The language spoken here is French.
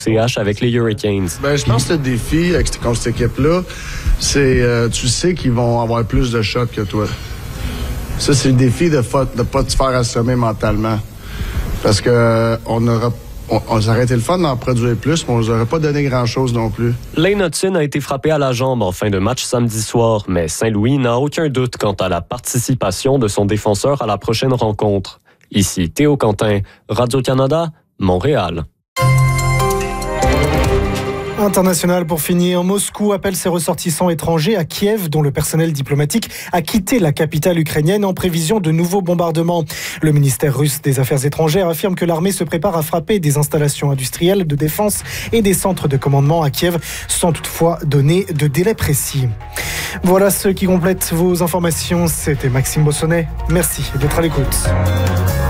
CH avec les Hurricanes. Je pense que le défi contre cette équipe-là, c'est tu sais qu'ils vont avoir plus de shots que toi. Ça, c'est le défi de ne pas te faire assommer mentalement. Parce que ça aurait été le fun d'en produire plus, mais on nous aurait pas donné grand-chose non plus. Lane Hutson a été frappé à la jambe en fin de match samedi soir, mais Saint-Louis n'a aucun doute quant à la participation de son défenseur à la prochaine rencontre. Ici Théo Quentin, Radio-Canada, Montréal. International pour finir, Moscou appelle ses ressortissants étrangers à Kiev, dont le personnel diplomatique a quitté la capitale ukrainienne en prévision de nouveaux bombardements. Le ministère russe des Affaires étrangères affirme que l'armée se prépare à frapper des installations industrielles de défense et des centres de commandement à Kiev, sans toutefois donner de délai précis. Voilà ce qui complète vos informations. C'était Maxime Bossonnet. Merci d'être à l'écoute.